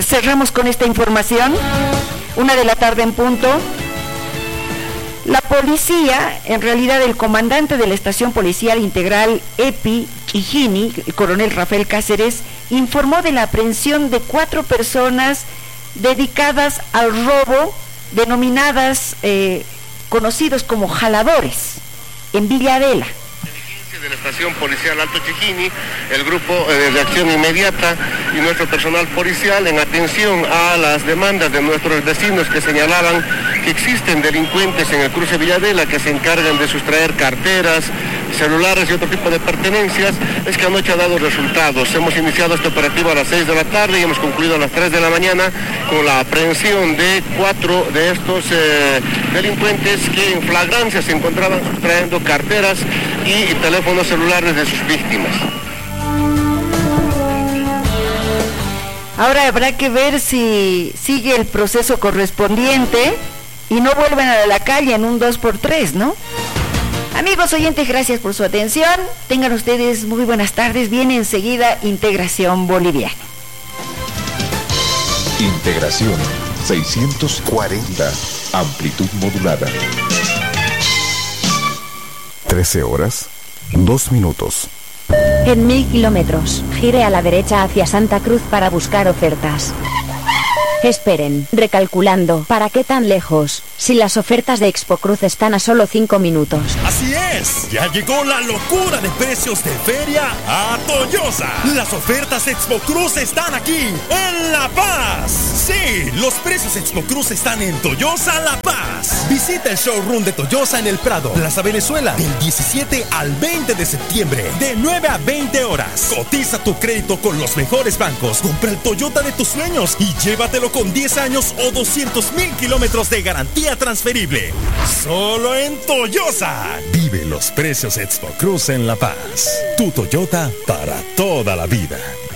cerramos con esta información. 1:00 p.m. en punto. La policía, en realidad el comandante de la Estación Policial Integral EPI Chijini, el coronel Rafael Cáceres, informó de la aprehensión de 4 personas dedicadas al robo, denominadas conocidos como jaladores, en Villa Adela. De la Estación Policial Alto Chijini, el grupo de acción inmediata y nuestro personal policial, en atención a las demandas de nuestros vecinos que señalaban que existen delincuentes en el cruce Villadela que se encargan de sustraer carteras, celulares y otro tipo de pertenencias, es que anoche ha dado resultados. Hemos iniciado este operativo a las 6 de la tarde y hemos concluido a las 3 de la mañana con la aprehensión de 4 de estos delincuentes que en flagrancia se encontraban sustrayendo carteras y teléfonos celulares de sus víctimas. Ahora habrá que ver si sigue el proceso correspondiente y no vuelven a la calle en un 2x3, ¿no? Amigos oyentes, gracias por su atención. Tengan ustedes muy buenas tardes. Viene enseguida Integración Boliviana. Integración 640, amplitud modulada. 13:02. En 1000 kilómetros, gire a la derecha hacia Santa Cruz para buscar ofertas. Esperen, recalculando, ¿para qué tan lejos? Si las ofertas de Expo Cruz están a solo 5 minutos. Así es, ya llegó la locura de precios de feria a Toyosa. Las ofertas Expo Cruz están aquí, en La Paz. Sí, los precios Expo Cruz están en Toyosa La Paz. Visita el showroom de Toyosa en El Prado, Plaza Venezuela, del 17 al 20 de septiembre, de 9 a 20 horas. Cotiza tu crédito con los mejores bancos, compra el Toyota de tus sueños y llévatelo con 10 años o 200,000 kilómetros de garantía transferible. Solo en Toyosa. Vive los precios Expo Cruz en La Paz. Tu Toyota para toda la vida.